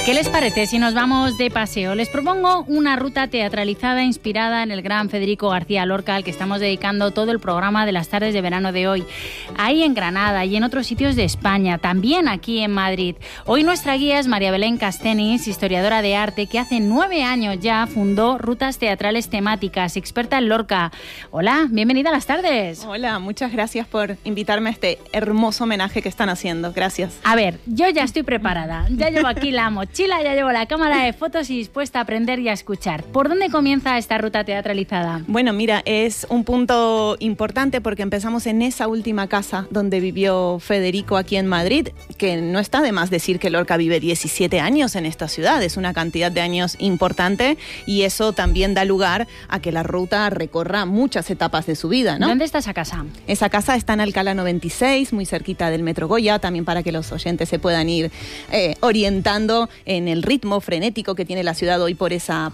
¿Qué les parece si nos vamos de paseo? Les propongo una ruta teatralizada inspirada en el gran Federico García Lorca, al que estamos dedicando todo el programa de las tardes de verano de hoy. Ahí en Granada y en otros sitios de España, también aquí en Madrid. Hoy nuestra guía es María Belén Castenis, historiadora de arte, que hace 9 años ya fundó Rutas Teatrales Temáticas, experta en Lorca. Hola, bienvenida a las tardes. Hola, muchas gracias por invitarme a este hermoso homenaje que están haciendo. Gracias. A ver, yo ya estoy preparada. Ya llevo aquí la mochila, ya llevo la cámara de fotos y dispuesta a aprender y a escuchar. ¿Por dónde comienza esta ruta teatralizada? Bueno, mira, es un punto importante porque empezamos en esa última casa donde vivió Federico aquí en Madrid, que no está de más decir que Lorca vive 17 años en esta ciudad. Es una cantidad de años importante y eso también da lugar a que la ruta recorra muchas etapas de su vida, ¿no? ¿Dónde está esa casa? Esa casa está en Alcalá 96, muy cerquita del Metro Goya, también para que los oyentes se puedan ir orientando en el ritmo frenético que tiene la ciudad hoy por esa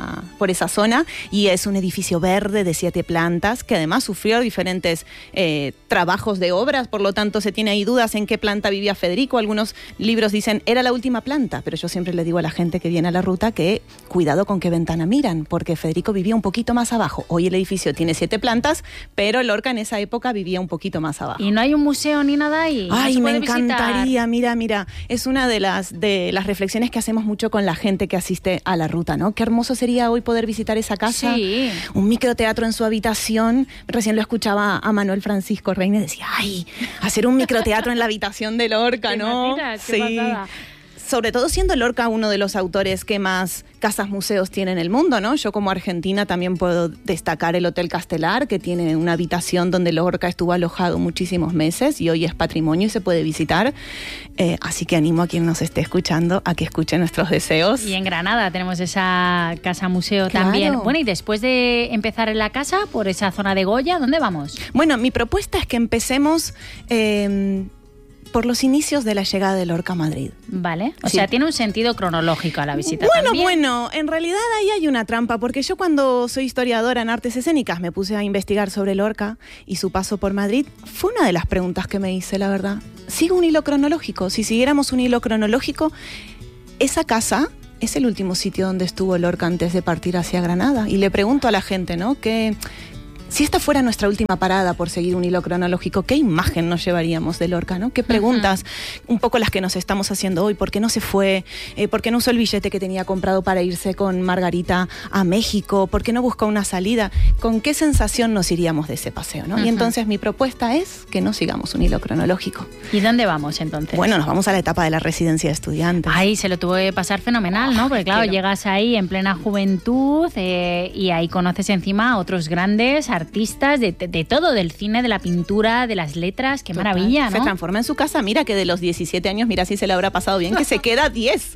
zona. Y es un edificio verde de 7 plantas que además sufrió diferentes trabajos de obras, por lo tanto se tiene ahí dudas en qué planta vivía Federico. Algunos libros dicen era la última planta, pero yo siempre le digo a la gente que viene a la ruta que cuidado con qué ventana miran, porque Federico vivía un poquito más abajo. Hoy el edificio tiene 7 plantas, pero Lorca en esa época vivía un poquito más abajo. ¿Y no hay un museo ni nada ahí? Ay, me encantaría, mira, es una de las reflexiones que hacemos mucho con la gente que asiste a la ruta, ¿no? Qué hermoso sería hoy poder visitar esa casa, sí. Un microteatro en su habitación. Recién lo escuchaba a Manuel Francisco Reina y decía, ay, hacer un microteatro en la habitación de Lorca, ¿no? Qué pasada. Sobre todo siendo Lorca uno de los autores que más casas museos tiene en el mundo, ¿no? Yo como argentina también puedo destacar el Hotel Castelar, que tiene una habitación donde Lorca estuvo alojado muchísimos meses y hoy es patrimonio y se puede visitar. Así que animo a quien nos esté escuchando a que escuche nuestros deseos. Y en Granada tenemos esa casa museo Claro. también. Bueno, y después de empezar en la casa, por esa zona de Goya, ¿dónde vamos? Bueno, mi propuesta es que empecemos por los inicios de la llegada de Lorca a Madrid. Vale, o Sí. sea, tiene un sentido cronológico a la visita también. Bueno, en realidad ahí hay una trampa, porque yo cuando soy historiadora en artes escénicas me puse a investigar sobre Lorca y su paso por Madrid. Fue una de las preguntas que me hice, la verdad. ¿Sigo un hilo cronológico? Si siguiéramos un hilo cronológico, esa casa es el último sitio donde estuvo Lorca antes de partir hacia Granada. Y le pregunto a la gente, ¿no? Que si esta fuera nuestra última parada por seguir un hilo cronológico, ¿qué imagen nos llevaríamos de Lorca, ¿no? ¿Qué preguntas? Un poco las que nos estamos haciendo hoy. ¿Por qué no se fue? ¿Por qué no usó el billete que tenía comprado para irse con Margarita a México? ¿Por qué no buscó una salida? ¿Con qué sensación nos iríamos de ese paseo, ¿no? Y entonces mi propuesta es que no sigamos un hilo cronológico. ¿Y dónde vamos entonces? Bueno, nos vamos a la etapa de la residencia de estudiantes. Ahí se lo tuvo que pasar fenomenal, ¿no? Porque claro, llegas ahí en plena juventud y ahí conoces encima a otros grandes artistas de todo, del cine, de la pintura, de las letras. Qué Total. maravilla, ¿no? Se transforma en su casa. Mira que de los 17 años, mira si se le habrá pasado bien, que se queda 10.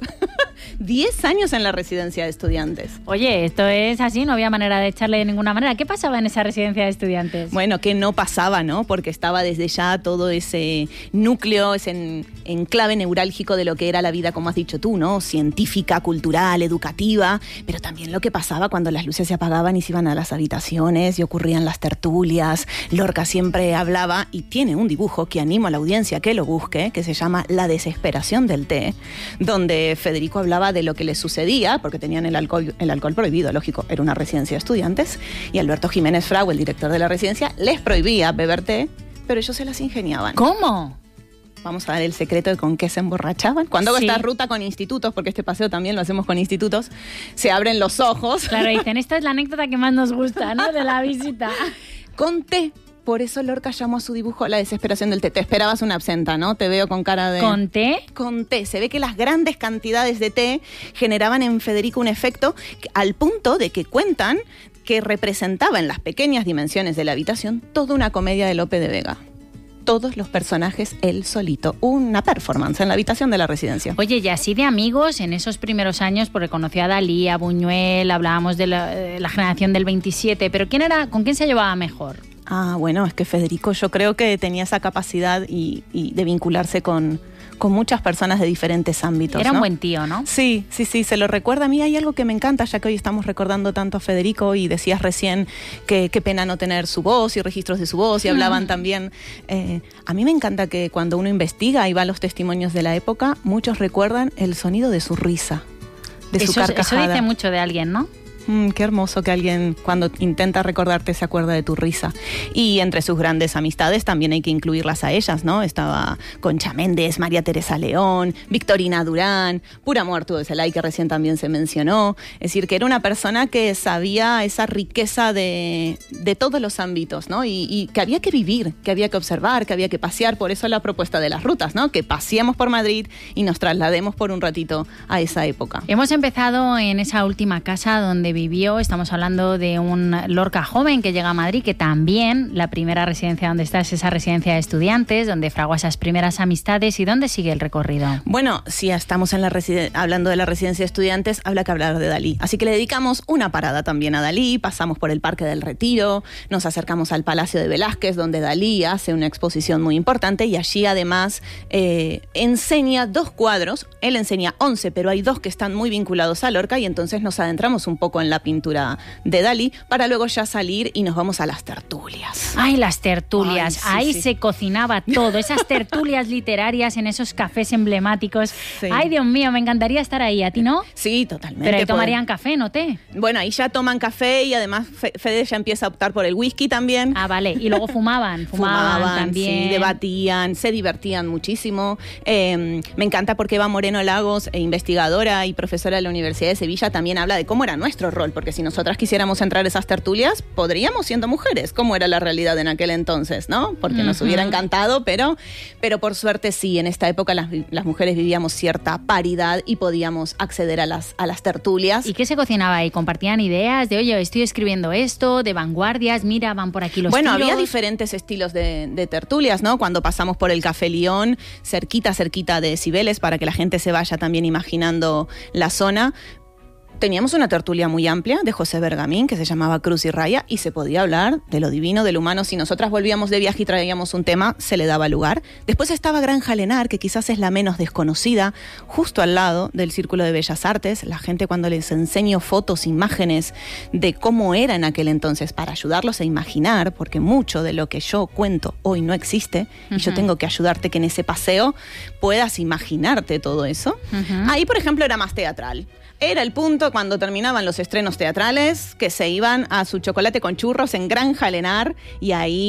10 años en la residencia de estudiantes. Oye, esto es así, no había manera de echarle de ninguna manera. ¿Qué pasaba en esa residencia de estudiantes? Bueno, que no pasaba, ¿no? Porque estaba desde ya todo ese núcleo, ese enclave neurálgico de lo que era la vida, como has dicho tú, ¿no? Científica, cultural, educativa, pero también lo que pasaba cuando las luces se apagaban y se iban a las habitaciones y ocurrían las tertulias. Lorca siempre hablaba, y tiene un dibujo que animo a la audiencia que lo busque, que se llama La desesperación del té, donde Federico hablaba de lo que les sucedía, porque tenían el alcohol prohibido, lógico, era una residencia de estudiantes, y Alberto Jiménez Frau, el director de la residencia, les prohibía beber té, pero ellos se las ingeniaban. ¿Cómo? Vamos a dar el secreto de con qué se emborrachaban. Cuando hago esta ruta con institutos, porque este paseo también lo hacemos con institutos, se abren los ojos. Claro, dicen, esta es la anécdota que más nos gusta, ¿no? De la visita. Con té. Por eso Lorca llamó a su dibujo La desesperación del té. Te esperabas una absenta, ¿no? Te veo con cara de... ¿Con té? Con té. Se ve que las grandes cantidades de té generaban en Federico un efecto al punto de que cuentan que representaba en las pequeñas dimensiones de la habitación toda una comedia de Lope de Vega. Todos los personajes él solito. Una performance en la habitación de la residencia. Oye, y así de amigos en esos primeros años, porque conoció a Dalí, a Buñuel, hablábamos de la generación del 27, pero ¿con quién se llevaba mejor? Bueno, es que Federico yo creo que tenía esa capacidad y de vincularse con con muchas personas de diferentes ámbitos. Era un buen tío, ¿no? Sí, se lo recuerda. A mí hay algo que me encanta, ya que hoy estamos recordando tanto a Federico y decías recién que qué pena no tener su voz y registros de su voz y hablaban también. A mí me encanta que cuando uno investiga y va a los testimonios de la época, muchos recuerdan el sonido de su risa, de su carcajada. Eso dice mucho de alguien, ¿no? Qué hermoso que alguien cuando intenta recordarte se acuerda de tu risa. Y entre sus grandes amistades también hay que incluirlas a ellas, ¿no? Estaba Concha Méndez, María Teresa León, Victorina Durán, Pura Muerto de Celay, que recién también se mencionó. Es decir, que era una persona que sabía esa riqueza de todos los ámbitos, ¿no? Y que había que vivir, que había que observar, que había que pasear. Por eso la propuesta de las rutas, ¿no? Que paseemos por Madrid y nos traslademos por un ratito a esa época. Hemos empezado en esa última casa donde vivió. Estamos hablando de un Lorca joven que llega a Madrid, que también la primera residencia donde está es esa residencia de estudiantes, donde fragua esas primeras amistades. ¿Y dónde sigue el recorrido? Bueno, si estamos en hablando de la residencia de estudiantes, habla que hablar de Dalí. Así que le dedicamos una parada también a Dalí. Pasamos por el Parque del Retiro, nos acercamos al Palacio de Velázquez, donde Dalí hace una exposición muy importante y allí además enseña 2 cuadros. Él enseña 11, pero hay 2 que están muy vinculados a Lorca y entonces nos adentramos un poco en la pintura de Dalí para luego ya salir y nos vamos a las tertulias. ¡Ay, las tertulias! Ay, ahí sí. se cocinaba todo, esas tertulias literarias en esos cafés emblemáticos. Sí. ¡Ay, Dios mío! Me encantaría estar ahí. ¿A ti no? Sí, totalmente. Pero ahí tomarían café, ¿no té? Bueno, ahí ya toman café y además Fede ya empieza a optar por el whisky también. Ah, vale. Y luego fumaban también. Sí, debatían, se divertían muchísimo. Me encanta porque Eva Moreno Lagos, investigadora y profesora de la Universidad de Sevilla, también habla de cómo era nuestro rol, porque si nosotras quisiéramos entrar a esas tertulias, podríamos siendo mujeres. ¿Cómo era la realidad en aquel entonces, no? Porque nos hubiera encantado, pero por suerte sí, en esta época las mujeres vivíamos cierta paridad y podíamos acceder a las tertulias. ¿Y qué se cocinaba ahí? ¿Compartían ideas de, oye, estoy escribiendo esto, de vanguardias, mira, van por aquí los tiros? Había diferentes estilos de tertulias, ¿no? Cuando pasamos por el Café León, cerquita de Cibeles, para que la gente se vaya también imaginando la zona. Teníamos una tertulia muy amplia de José Bergamín que se llamaba Cruz y Raya y se podía hablar de lo divino, de lo humano. Si nosotras volvíamos de viaje y traíamos un tema, se le daba lugar. Después estaba Granja Lenar, que quizás es la menos desconocida, justo al lado del Círculo de Bellas Artes. La gente, cuando les enseño fotos, imágenes de cómo era en aquel entonces, para ayudarlos a imaginar, porque mucho de lo que yo cuento hoy no existe, y yo tengo que ayudarte que en ese paseo puedas imaginarte todo eso. Ahí, por ejemplo, era más teatral. Era el punto cuando terminaban los estrenos teatrales, que se iban a su chocolate con churros en Granja Lenar y ahí